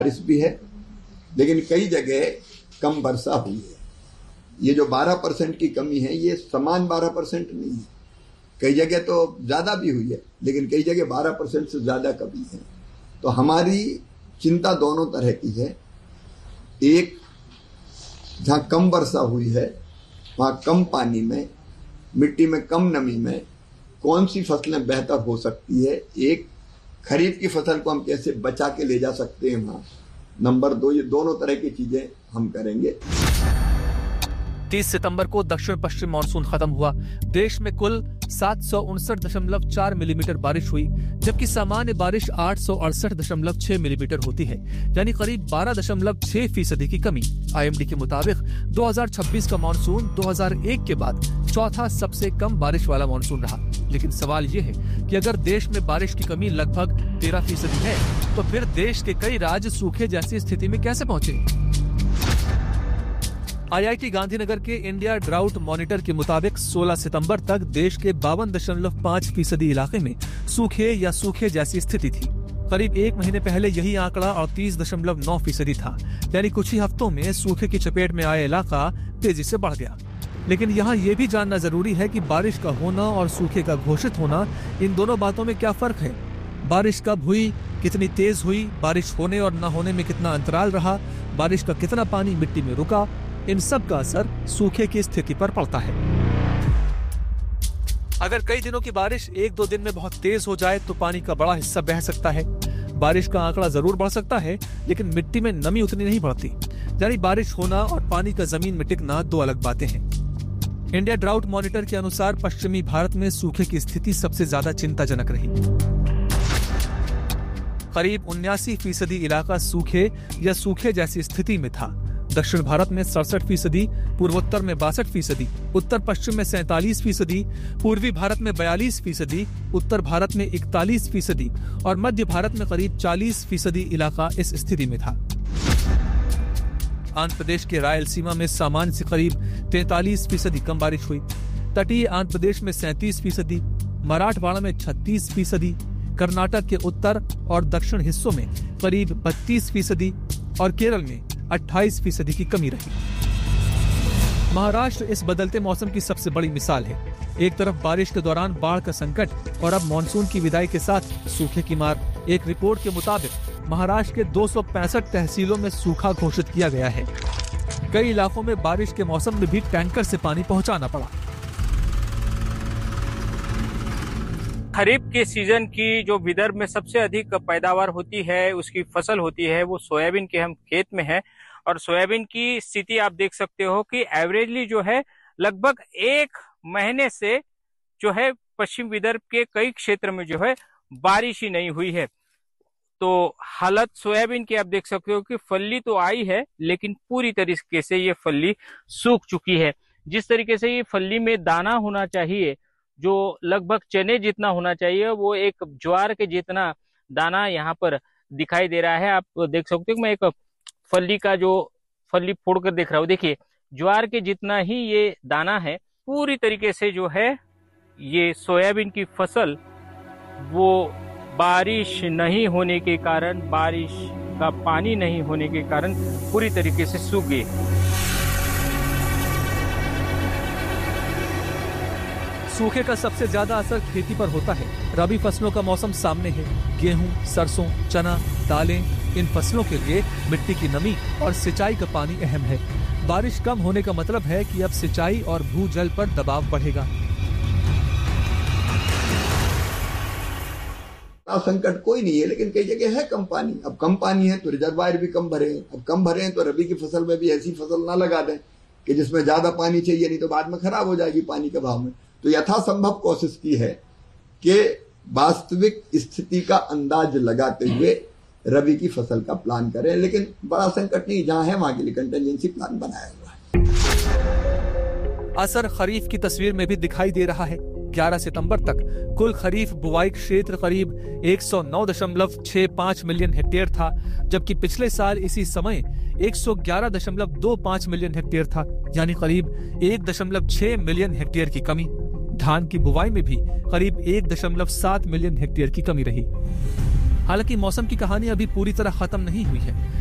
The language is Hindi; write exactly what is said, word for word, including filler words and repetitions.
बारिश भी है, लेकिन कई जगह कम वर्षा हुई है। ये जो बारह परसेंट की कमी है, ये समान बारह परसेंट नहीं है। कई जगह तो ज्यादा भी हुई है, लेकिन कई जगह बारह परसेंट से ज्यादा कमी है। तो हमारी चिंता दोनों तरह की है। एक, जहां कम वर्षा हुई है वहां कम पानी में, मिट्टी में कम नमी में कौन सी फसलें बेहतर हो सकती है। एक, खरीफ की फसल को हम कैसे बचा के ले जा सकते हैं वहां। नंबर दो, ये दोनों तरह की चीजें हम करेंगे। तीस सितंबर को दक्षिण पश्चिम मानसून खत्म हुआ। देश में कुल सात सौ उनसठ दशमलव चार मिलीमीटर बारिश हुई, जबकि सामान्य बारिश आठ सौ अड़सठ दशमलव छह मिलीमीटर होती है, यानी करीब बारह दशमलव छह फीसदी की कमी। आईएमडी के मुताबिक दो हज़ार छब्बीस का मानसून दो हज़ार एक के बाद चौथा सबसे कम बारिश वाला मानसून रहा। लेकिन सवाल ये है कि अगर देश में बारिश की कमी लगभग तेरह फीसदी है, तो फिर देश के कई राज्य सूखे जैसी स्थिति में कैसे पहुंचे? आईआईटी गांधीनगर के इंडिया ड्राउट मॉनिटर के मुताबिक सोलह सितंबर तक देश के बावन दशमलव पाँच फीसदी इलाके में सूखे या सूखे जैसी स्थिति थी। करीब एक महीने पहले यही आंकड़ा अड़तीस दशमलव नौ फीसदी था, यानी कुछ ही हफ्तों में सूखे की चपेट में आया इलाका तेजी से बढ़ गया। लेकिन यहाँ ये भी जानना जरूरी है कि बारिश का होना और सूखे का घोषित होना, इन दोनों बातों में क्या फर्क है। बारिश कब हुई, कितनी तेज हुई, बारिश होने और न होने में कितना अंतराल रहा, बारिश का कितना पानी मिट्टी में रुका, इन सब का असर सूखे की स्थिति पर पड़ता है। अगर कई दिनों की बारिश एक दो दिन में बहुत तेज हो जाए तो पानी का बड़ा हिस्सा बह सकता है। बारिश का आंकड़ा जरूर बढ़ सकता है, लेकिन मिट्टी में नमी उतनी नहीं बढ़ती। यानी बारिश होना और पानी का जमीन में टिकना दो अलग बातें हैं। इंडिया ड्राउट मॉनिटर के अनुसार पश्चिमी भारत में सूखे की स्थिति सबसे ज्यादा चिंताजनक रही। करीब उन्यासी फीसदी इलाका सूखे या सूखे जैसी स्थिति में था। दक्षिण भारत में सड़सठ फीसदी, पूर्वोत्तर में बासठ फीसदी, उत्तर पश्चिम में सैंतालीस फीसदी, पूर्वी भारत में बयालीस फीसदी, उत्तर भारत में इकतालीस फीसदी और मध्य भारत में करीब चालीस फीसदी इलाका इस स्थिति में था। आंध्र प्रदेश के रायलसीमा में सामान्य से करीब तैंतालीस फीसदी कम बारिश हुई। तटीय आंध्र प्रदेश में सैंतीस फीसदी, मराठवाड़ा में छत्तीस फीसदी, कर्नाटक के उत्तर और दक्षिण हिस्सों में करीब बत्तीस फीसदी और केरल में अट्ठाईस फीसदी की कमी रही। महाराष्ट्र इस बदलते मौसम की सबसे बड़ी मिसाल है। एक तरफ बारिश के दौरान बाढ़ का संकट और अब मानसून की विदाई के साथ सूखे की मार। एक रिपोर्ट के मुताबिक महाराष्ट्र के दो सौ पैंसठ तहसीलों में सूखा घोषित किया गया है। कई इलाकों में बारिश के मौसम में भी टैंकर से पानी पहुंचाना पड़ा। खरीफ के सीजन की जो विदर्भ में सबसे अधिक पैदावार होती है, उसकी फसल होती है, वो सोयाबीन के हम खेत में है। और सोयाबीन की स्थिति आप देख सकते हो कि एवरेजली जो है लगभग एक महीने से जो है पश्चिम विदर्भ के कई क्षेत्र में जो है बारिश ही नहीं हुई है। तो हालत सोयाबीन की आप देख सकते हो कि फल्ली तो आई है, लेकिन पूरी तरीके से ये फल्ली सूख चुकी है। जिस तरीके से ये फल्ली में दाना होना चाहिए, जो लगभग चने जितना होना चाहिए, वो एक ज्वार के जितना दाना यहाँ पर दिखाई दे रहा है। आप देख सकते हो, मैं एक फली का जो फली फोड़ कर देख रहा हूँ। देखिए, ज्वार के जितना ही ये दाना है। पूरी तरीके से जो है ये सोयाबीन की फसल वो बारिश नहीं होने के कारण, बारिश का पानी नहीं होने के कारण पूरी तरीके से सूख गई। सूखे का सबसे ज्यादा असर खेती पर होता है। रबी फसलों का मौसम सामने है। गेहूं, सरसों, चना, दालें, इन फसलों के लिए मिट्टी की नमी और सिंचाई का पानी अहम है। बारिश कम होने का मतलब है कि अब सिंचाई और भूजल पर दबाव बढ़ेगा। संकट कोई नहीं है, लेकिन कई जगह है कम पानी। अब कम पानी है तो रिजर्वायर भी कम भरे हैं। अब कम भरे हैं तो रबी की फसल में भी ऐसी फसल ना लगा दें कि जिसमें ज्यादा पानी चाहिए, नहीं तो बाद में खराब हो जाएगी पानी के भाव में। तो यथासंभव कोशिश की है कि वास्तविक स्थिति का अंदाज लगाते हुए रबी की फसल का प्लान करें। लेकिन बड़ा संकट नहीं, जहां है वहां के लिए कंटिजेंसी प्लान बनाया हुआ है। असर खरीफ की तस्वीर में भी दिखाई दे रहा है। ग्यारह सितंबर तक कुल खरीफ बुवाई क्षेत्र करीब एक सौ नौ दशमलव छह पाँच मिलियन हेक्टेयर था, जबकि पिछले साल इसी समय एक सौ ग्यारह दशमलव दो पाँच मिलियन हेक्टेयर था, यानी करीब एक दशमलव छह मिलियन हेक्टेयर की कमी। धान की बुवाई में भी करीब एक दशमलव सात मिलियन हेक्टेयर की कमी रही। हालांकि मौसम की कहानी अभी पूरी तरह खत्म नहीं हुई है।